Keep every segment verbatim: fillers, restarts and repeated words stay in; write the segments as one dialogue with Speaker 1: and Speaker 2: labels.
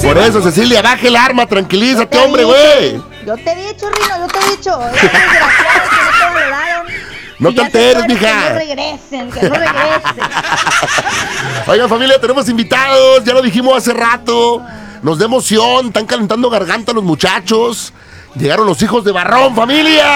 Speaker 1: Por eso, Cecilia, baje el arma, tranquilízate, hombre, güey.
Speaker 2: Yo te he dicho, Rino, yo te he dicho. Esos desgraciados que no te valoraron.
Speaker 1: No te alteres, mija.
Speaker 2: Que no regresen, que no regresen.
Speaker 1: Oigan, familia, tenemos invitados, ya lo dijimos hace rato. Nos da emoción, están calentando garganta los muchachos. Llegaron los hijos de Barrón, familia.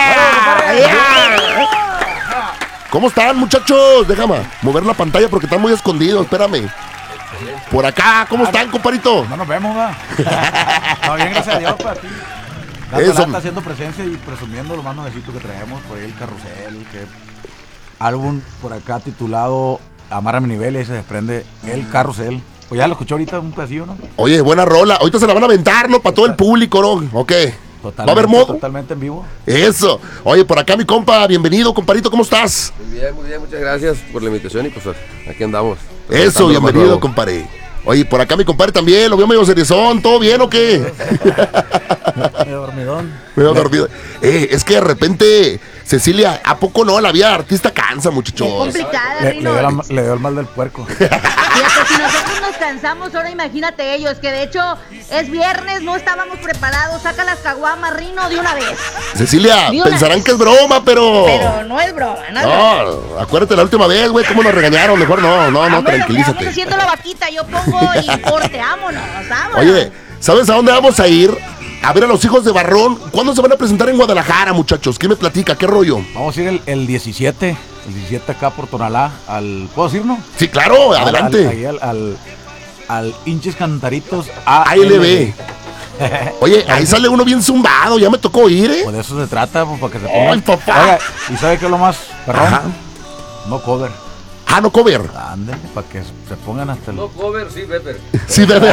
Speaker 1: ¿Cómo están, muchachos? Déjame mover la pantalla porque están muy escondidos, espérame. Por acá, ¿cómo están, comparito?
Speaker 3: No nos vemos, va. No, bien, gracias a Dios, para ti. Eso. Está haciendo presencia y presumiendo lo más nuevecito que traemos, por ahí el carrusel, que álbum por acá titulado Amar a mi nivel, y ahí se desprende el carrusel. Pues ya lo escuchó ahorita un pedacillo, ¿no?
Speaker 1: Oye, buena rola. Ahorita se la van a aventar, ¿no? Para todo el público, ¿no? ¿Ok? ¿Va a haber modo?
Speaker 3: Totalmente en vivo.
Speaker 1: Eso. Oye, por acá mi compa, bienvenido, comparito, ¿cómo estás?
Speaker 4: Muy bien, muy bien, muchas gracias por la invitación y pues aquí andamos.
Speaker 1: Eso, bienvenido, compadre. Oye, por acá mi compadre también, lo veo medio seriezón, ¿todo bien o qué?
Speaker 3: Medio dormidón.
Speaker 1: Medio dormido. Eh, es que de repente, Cecilia, ¿a poco no? La vida de artista cansa, muchachos.
Speaker 2: Es complicada,
Speaker 3: le,
Speaker 2: Rino.
Speaker 3: Le dio, la, le dio el mal del puerco.
Speaker 2: Fíjate, si nosotros nos cansamos, ahora imagínate ellos, que de hecho es viernes, no estábamos preparados. Saca las caguamas, Rino, de una vez.
Speaker 1: Cecilia,
Speaker 2: una
Speaker 1: pensarán
Speaker 2: vez.
Speaker 1: que es broma, pero...
Speaker 2: Pero no es broma, ¿no?
Speaker 1: No, acuérdate la última vez, güey, cómo nos regañaron. Mejor no, no, no,
Speaker 2: Vámonos,
Speaker 1: tranquilízate.
Speaker 2: Vamos haciendo la vaquita, yo pongo y corte, vámonos, vámonos.
Speaker 1: Oye, ¿sabes a dónde vamos a ir? A ver a los hijos de Barrón. ¿Cuándo se van a presentar en Guadalajara, muchachos? ¿Quién me platica? ¿Qué rollo?
Speaker 3: Vamos a ir el, el diecisiete, el diecisiete acá por Tonalá, al... ¿Puedo decir, no?
Speaker 1: Sí, claro, adelante.
Speaker 3: Al, ahí al, al, al Hinches Cantaritos A
Speaker 1: A L B. Oye, ahí sale uno bien zumbado, ya me tocó ir, ¿eh?
Speaker 3: Pues de eso se trata, pues, para que se pongan.
Speaker 1: ¡Ay, papá!
Speaker 3: Oiga, ¿y sabe qué es lo más perrón?
Speaker 1: Ajá.
Speaker 3: No cover.
Speaker 1: Ah, no cover.
Speaker 3: Ándale, para que se pongan hasta el...
Speaker 4: No cover, sí, Pepper.
Speaker 1: Sí, bebé.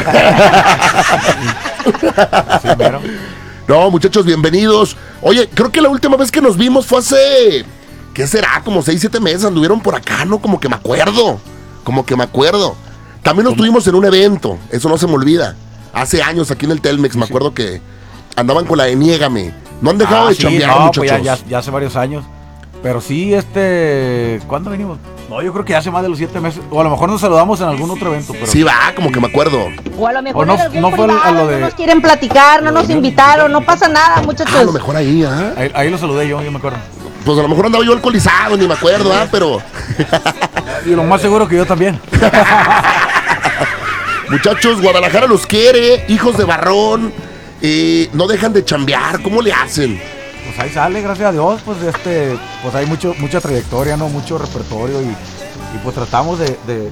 Speaker 3: Sí, pero...
Speaker 1: No, muchachos, bienvenidos. Oye, creo que la última vez que nos vimos fue hace... ¿Qué será? Como seis, siete meses anduvieron por acá, ¿no? Como que me acuerdo. Como que me acuerdo. También nos tuvimos en un evento, eso no se me olvida. Hace años aquí en el Telmex, sí, me acuerdo sí. que andaban con la de Niégame. No han dejado
Speaker 3: ah,
Speaker 1: de
Speaker 3: sí,
Speaker 1: chambear,
Speaker 3: no,
Speaker 1: muchachos.
Speaker 3: Pues ya, ya, ya hace varios años. Pero sí, este... ¿Cuándo venimos? No, yo creo que ya hace más de los siete meses. O a lo mejor nos saludamos en algún otro evento. Pero...
Speaker 1: Sí, va, como que me acuerdo.
Speaker 2: O a lo mejor
Speaker 3: o no,
Speaker 2: en algún
Speaker 3: no fue
Speaker 2: privado,
Speaker 3: a lo de...
Speaker 2: no nos quieren platicar, no nos invitaron, no pasa nada, muchachos.
Speaker 1: Ah, a lo mejor ahí, ¿ah?
Speaker 3: Ahí, ahí lo saludé yo, yo me acuerdo.
Speaker 1: Pues a lo mejor andaba yo alcoholizado, ni me acuerdo, ¿ah? Pero...
Speaker 3: Y lo más seguro que yo también.
Speaker 1: Muchachos, Guadalajara los quiere, hijos de Barrón. Eh, no dejan de chambear, ¿cómo le hacen?
Speaker 3: Pues ahí sale, gracias a Dios, pues este, pues hay mucho, mucha trayectoria, ¿no? Mucho repertorio y, y pues tratamos de, de,